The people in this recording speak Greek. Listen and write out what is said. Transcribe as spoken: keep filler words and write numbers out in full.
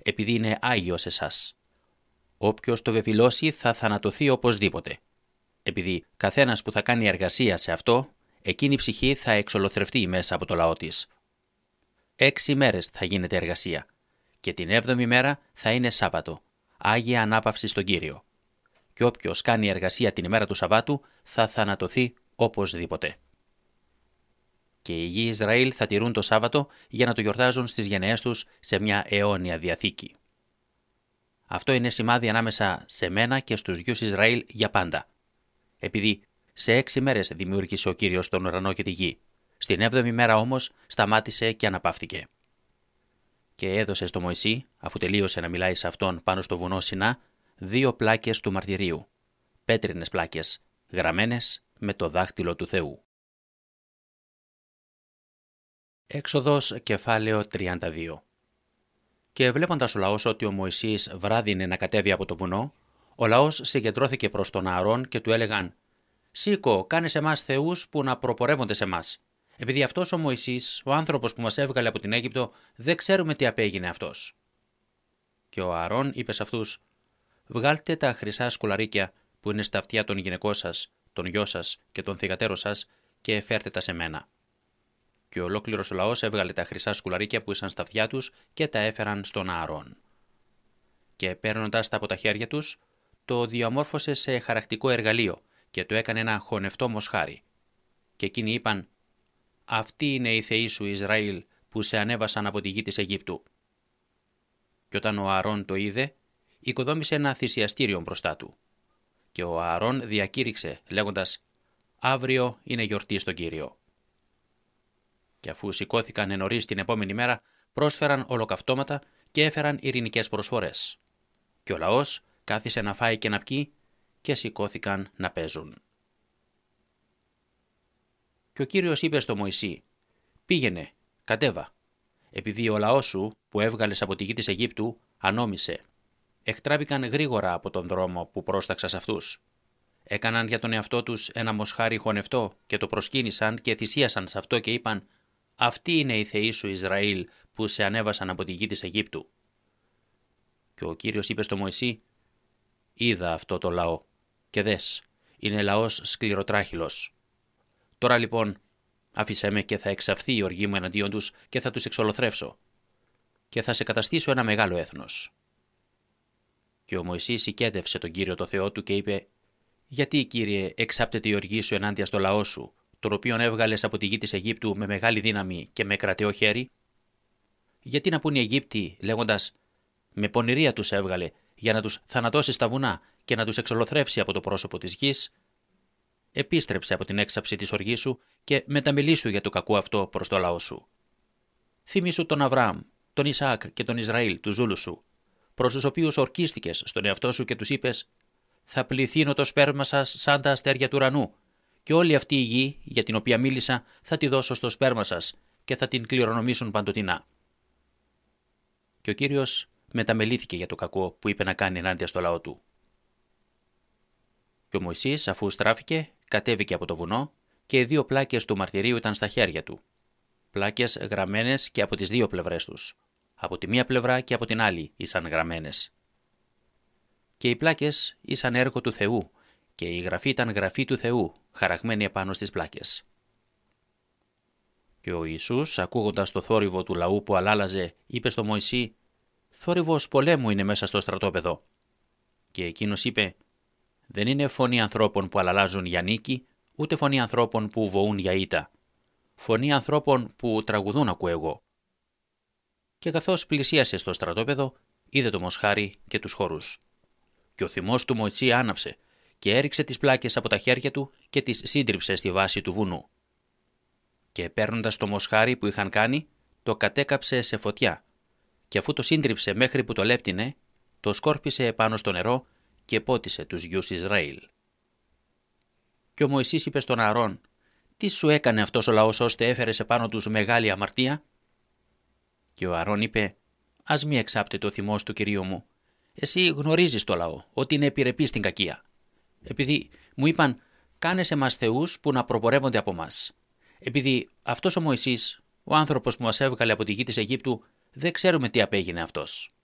επειδή είναι άγιος εσάς. Όποιος το βεβηλώσει θα θανατωθεί οπωσδήποτε. Επειδή καθένας που θα κάνει εργασία σε αυτό, εκείνη η ψυχή θα εξολοθρευτεί μέσα από το λαό της. Έξι μέρες θα γίνεται εργασία και την έβδομη μέρα θα είναι Σάββατο, Άγια Ανάπαυση στον Κύριο. Και όποιος κάνει εργασία την ημέρα του Σαββάτου θα θανατωθεί οπωσδήποτε. Και οι γη Ισραήλ θα τηρούν το Σάββατο για να το γιορτάζουν στις γενναίες τους σε μια αιώνια διαθήκη. Αυτό είναι σημάδι ανάμεσα σε μένα και στους γιους Ισραήλ για πάντα. Επειδή σε έξι μέρες δημιούργησε ο Κύριος τον ουρανό και τη γη, στην έβδομη μέρα όμως σταμάτησε και αναπαύθηκε. Και έδωσε στο Μωυσή, αφού τελείωσε να μιλάει σε αυτόν πάνω στο βουνό Σινά, δύο πλάκες του μαρτυρίου, πέτρινες πλάκες, γραμμένες με το δάχτυλο του Θεού. Έξοδος κεφάλαιο τριάντα δύο. Και βλέποντας ο λαός ότι ο Μωυσής βράδυνε να κατέβει από το βουνό, ο λαός συγκεντρώθηκε προς τον Ααρών και του έλεγαν «Σήκω, κάνε σε μας θεούς που να προπορεύονται σε μας. Επειδή αυτός ο Μωυσής, ο άνθρωπος που μας έβγαλε από την Αίγυπτο, δεν ξέρουμε τι απέγινε αυτός». Και ο Ααρών είπε σε αυτούς «Βγάλτε τα χρυσά σκουλαρίκια που είναι στα αυτιά των γυναικών σας, των γιο σας και των θυγατέρων σας και φέρτε τα σε μένα». Και ολόκληρος ο λαός έβγαλε τα χρυσά σκουλαρίκια που ήσαν στα αυτιά τους και τα έφεραν στον Ααρών. Και παίρνοντας τα από τα χέρια τους, το διαμόρφωσε σε χαρακτικό εργαλείο και το έκανε ένα χωνευτό μοσχάρι. Και εκείνοι είπαν «Αυτοί είναι οι θεοί σου Ισραήλ που σε ανέβασαν από τη γη της Αιγύπτου». Και όταν ο Ααρών το είδε, οικοδόμησε ένα θυσιαστήριο μπροστά του. Και ο Ααρών διακήρυξε λέγοντας «Αύριο είναι γιορτή στον Κύριο». Και αφού σηκώθηκαν νωρίς την επόμενη μέρα, πρόσφεραν ολοκαυτώματα και έφεραν ειρηνικές προσφορές. Και ο λαός κάθισε να φάει και να πιει και σηκώθηκαν να παίζουν. Και ο Κύριος είπε στο Μωυσή «Πήγαινε, κατέβα, επειδή ο λαός σου που έβγαλες από τη γη της Αιγύπτου ανόμισε. Εκτράπηκαν γρήγορα από τον δρόμο που πρόσταξα σε αυτούς. Έκαναν για τον εαυτό τους ένα μοσχάρι χωνευτό και το προσκύνησαν και θυσίασαν σε αυτό και είπαν «Αυτοί είναι οι θεοί σου Ισραήλ που σε ανέβασαν από τη γη της Αιγύπτου». Και ο Κύριος είπε στο Μωυσή «Είδα αυτό το λαό και δες, είναι λαός σκληροτράχυλος. Τώρα λοιπόν άφησέ με και θα εξαφθεί η οργή μου εναντίον τους και θα τους εξολοθρεύσω και θα σε καταστήσω ένα μεγάλο έθνος». Και ο Μωυσής οικέτευσε τον Κύριο το Θεό του και είπε «Γιατί, Κύριε, εξάπτεται η οργή σου ενάντια στο λαό σου, τον οποίον έβγαλες από τη γη της Αιγύπτου με μεγάλη δύναμη και με κρατεό χέρι? Γιατί να πούν οι Αιγύπτιοι λέγοντας «Με πονηρία τους έβγαλε για να τους θανατώσει στα βουνά και να τους εξολοθρεύσει από το πρόσωπο της γης»? Επίστρεψε από την έξαψη της οργής σου και μεταμιλήσου για το κακό αυτό προς το λαό σου. Θυμήσου τον Αβραάμ, τον Ισαάκ και τον Ισραήλ, τους ζούλους σου, προς τους οποίους ορκίστηκες στον εαυτό σου και τους είπες «Θα πληθύνω το σπέρμα σας σαν τα αστέρια του ουρανού και όλη αυτή η γη για την οποία μίλησα θα τη δώσω στο σπέρμα σας και θα την κληρονομήσουν παντοτινά». Και ο Κύριος μεταμελήθηκε για το κακό που είπε να κάνει ενάντια στο λαό του. Και ο Μωυσής, αφού στράφηκε, κατέβηκε από το βουνό και οι δύο πλάκες του μαρτυρίου ήταν στα χέρια του. Πλάκες γραμμένες και από τις δύο πλευρές τους. Από τη μία πλευρά και από την άλλη ήσαν γραμμένες. Και οι πλάκες ήσαν έργο του Θεού και η γραφή ήταν γραφή του Θεού, χαραγμένη επάνω στις πλάκες. Και ο Ιησούς, ακούγοντας το θόρυβο του λαού που αλάλαζε, είπε στο Μωυσή «Θόρυβος πολέμου είναι μέσα στο στρατόπεδο». Και εκείνος είπε «Δεν είναι φωνή ανθρώπων που αλαλάζουν για νίκη, ούτε φωνή ανθρώπων που βοούν για ήττα. Φωνή ανθρώπων που τραγουδούν ακούω εγώ». Και καθώς πλησίασε στο στρατόπεδο, είδε το μοσχάρι και τους χορούς. Και ο θυμός του Μωυσή άναψε και έριξε τις πλάκες από τα χέρια του και τις σύντριψε στη βάση του βουνού. Και παίρνοντας το μοσχάρι που είχαν κάνει, το κατέκαψε σε φωτιά και αφού το σύντριψε μέχρι που το λέπτινε, το σκόρπισε επάνω στο νερό και πότισε τους γιους Ισραήλ. Και ο Μωυσής είπε στον Ααρών «Τι σου έκανε αυτός ο λαός ώστε έφερες επάνω τους μεγάλη αμαρτία?» Και ο Ααρών είπε «Ας μη εξάπτεται ο θυμός του Κυρίου μου. Εσύ γνωρίζεις το λαό, ότι είναι επιρρεπή στην κακία. Επειδή μου είπαν «Κάνε σε μας θεούς που να προπορεύονται από μας». Επειδή αυτός ο Μωυσής, ο άνθρωπος που μας έβγαλε από τη γη της Αιγύπτου, δεν ξέρουμε τι απέγινε αυτός.